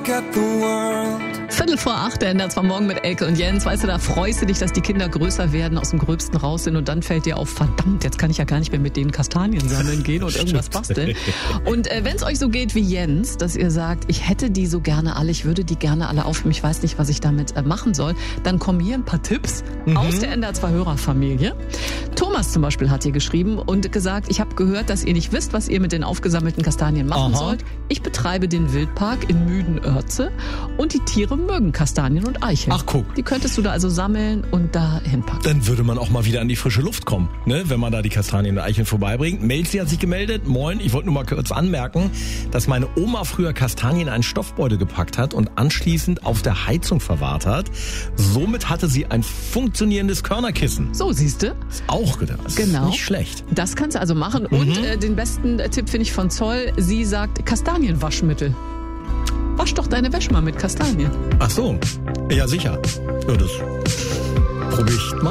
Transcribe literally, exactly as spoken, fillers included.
look at the world. Viertel vor acht, der Ender zwar morgen mit Elke und Jens. Weißt du, da freust du dich, dass die Kinder größer werden, aus dem Gröbsten raus sind und dann fällt dir auf, verdammt, jetzt kann ich ja gar nicht mehr mit denen Kastanien sammeln gehen und irgendwas basteln. Und äh, wenn es euch so geht wie Jens, dass ihr sagt, ich hätte die so gerne alle, ich würde die gerne alle aufnehmen, ich weiß nicht, was ich damit äh, machen soll, dann kommen hier ein paar Tipps mhm. aus der Ender zwei Hörerfamilie. Thomas zum Beispiel hat hier geschrieben und gesagt, ich habe gehört, dass ihr nicht wisst, was ihr mit den aufgesammelten Kastanien machen Aha. sollt. Ich betreibe den Wildpark in Müden-Oerze und die Tiere mögen Kastanien und Eicheln. Ach, guck. Die könntest du da also sammeln und da hinpacken. Dann würde man auch mal wieder an die frische Luft kommen, ne? Wenn man da die Kastanien und Eicheln vorbeibringt. Melzi hat sich gemeldet. Moin, ich wollte nur mal kurz anmerken, dass meine Oma früher Kastanien in einen Stoffbeutel gepackt hat und anschließend auf der Heizung verwahrt hat. Somit hatte sie ein funktionierendes Körnerkissen. So, siehst du? Ist auch gedacht. Genau. Nicht schlecht. Das kannst du also machen. Mhm. Und äh, den besten äh, Tipp finde ich von Zoll. Sie sagt Kastanienwaschmittel. Wasch doch deine Wäsche mal mit Kastanien. Ach so. Ja, sicher. Ja, das probier ich mal.